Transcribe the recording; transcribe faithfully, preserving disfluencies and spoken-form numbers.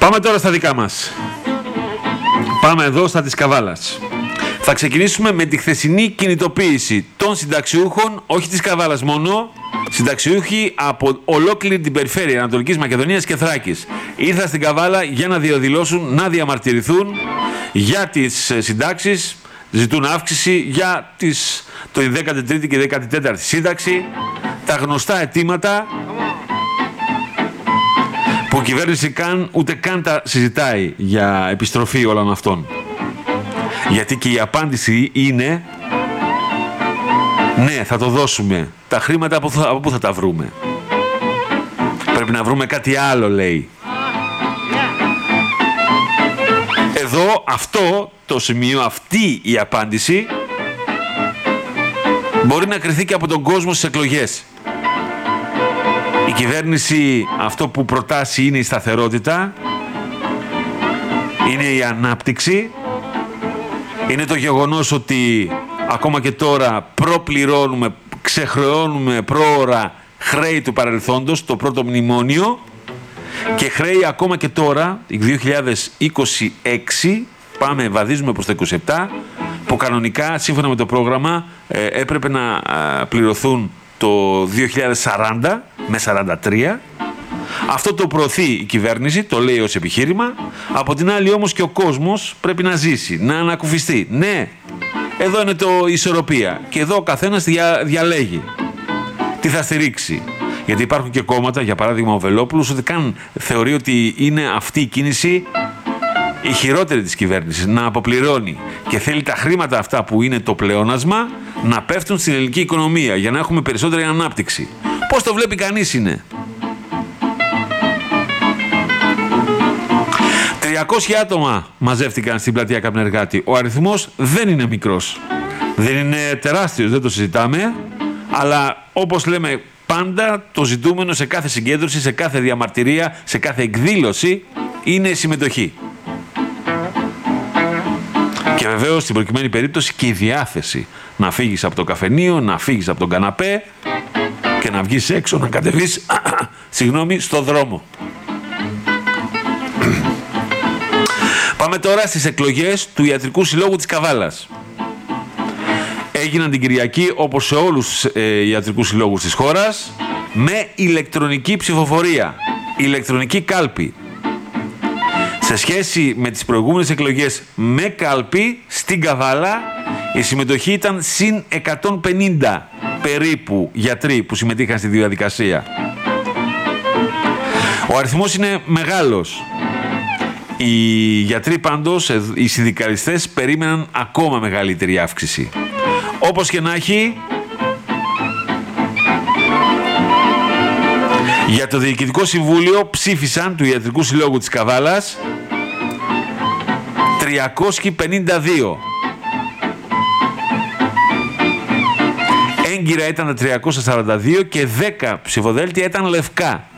Πάμε τώρα στα δικά μας. Πάμε εδώ στα της Καβάλας. Θα ξεκινήσουμε με τη χθεσινή κινητοποίηση των συνταξιούχων, όχι της Καβάλας μόνο, συνταξιούχοι από ολόκληρη την περιφέρεια Ανατολικής Μακεδονίας και Θράκης. Ήρθαν στην Καβάλα για να διαδηλώσουν, να διαμαρτυρηθούν για τις συντάξεις, ζητούν αύξηση για τις, το δέκατη τρίτη και δέκατη τέταρτη σύνταξη, τα γνωστά αιτήματα που η κυβέρνηση καν, ούτε καν τα συζητάει για επιστροφή όλων αυτών. Γιατί και η απάντηση είναι ναι, θα το δώσουμε. Τα χρήματα από, από πού θα τα βρούμε? Πρέπει να βρούμε κάτι άλλο, λέει. Εδώ αυτό το σημείο, αυτή η απάντηση μπορεί να κριθεί και από τον κόσμο στις εκλογές. Η κυβέρνηση αυτό που προτάσει είναι η σταθερότητα, είναι η ανάπτυξη, είναι το γεγονός ότι ακόμα και τώρα προπληρώνουμε, ξεχρεώνουμε πρόωρα χρέη του παρελθόντος, το πρώτο μνημόνιο, και χρέη ακόμα και τώρα, δύο χιλιάδες είκοσι έξι, πάμε, βαδίζουμε προς το είκοσι επτά, που κανονικά, σύμφωνα με το πρόγραμμα, ε, έπρεπε να ε, πληρωθούν το δύο χιλιάδες σαράντα με σαράντα τρία. Αυτό το προωθεί η κυβέρνηση, το λέει ως επιχείρημα. Από την άλλη όμως και ο κόσμος πρέπει να ζήσει, να ανακουφιστεί. Ναι, εδώ είναι το ισορροπία και εδώ ο καθένας δια, διαλέγει τι θα στηρίξει. Γιατί υπάρχουν και κόμματα, για παράδειγμα ο Βελόπουλος, ότι καν θεωρεί ότι είναι αυτή η κίνηση η χειρότερη της κυβέρνησης, να αποπληρώνει και θέλει τα χρήματα αυτά που είναι το πλεόνασμα να πέφτουν στην ελληνική οικονομία για να έχουμε περισσότερη ανάπτυξη. Πώς το βλέπει κανείς είναι? τριακόσια άτομα μαζεύτηκαν στην πλατεία Καπνεργάτη. Ο αριθμός δεν είναι μικρός. Δεν είναι τεράστιος, δεν το συζητάμε. Αλλά όπως λέμε πάντα, το ζητούμενο σε κάθε συγκέντρωση, σε κάθε διαμαρτυρία, σε κάθε εκδήλωση είναι συμμετοχή. Και βεβαίως στην προκειμένη περίπτωση και η διάθεση να φύγεις από το καφενείο, να φύγεις από τον καναπέ και να βγεις έξω, να κατεβείς συγγνώμη, στο δρόμο. Πάμε τώρα στις εκλογές του Ιατρικού Συλλόγου της Καβάλας. Έγιναν την Κυριακή, όπως σε όλους τους ε, ιατρικούς συλλόγους της χώρας, με ηλεκτρονική ψηφοφορία, ηλεκτρονική κάλπη. Σε σχέση με τις προηγούμενες εκλογές με κάλπη, στην Καβάλα η συμμετοχή ήταν συν εκατόν πενήντα περίπου γιατροί που συμμετείχαν στη διαδικασία. Ο αριθμός είναι μεγάλος. Οι γιατροί πάντως, οι συνδικαλιστές, περίμεναν ακόμα μεγαλύτερη αύξηση. Όπως και να έχει, για το Διοικητικό Συμβούλιο ψήφισαν του Ιατρικού Συλλόγου της Καβάλας τριακόσιοι πενήντα δύο. Έγκυρα ήταν τα τριακόσια σαράντα δύο και δέκα ψηφοδέλτια ήταν λευκά.